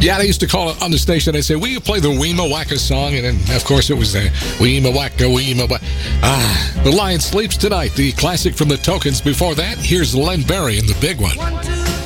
Yeah, they used to call it on the station. They'd say, will you play the Weema Wacka song? And then, of course, it was the Weema Wacka, Weema Wacka. The Lion Sleeps Tonight, the classic from the Tokens. Before that, here's Len Barry in the big one.